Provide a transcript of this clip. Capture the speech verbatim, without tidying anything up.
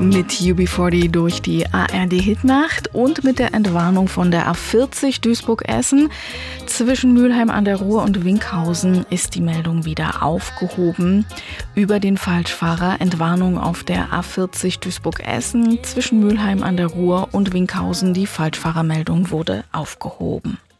mit U B vierzig durch die A R D-Hitnacht und mit der Entwarnung von der A vierzig Duisburg-Essen. Zwischen Mülheim an der Ruhr und Winkhausen ist die Meldung wieder aufgehoben. Über den Falschfahrer Entwarnung auf der A vierzig Duisburg-Essen. Zwischen Mülheim an der Ruhr und Winkhausen die Falschfahrermeldung wurde aufgehoben.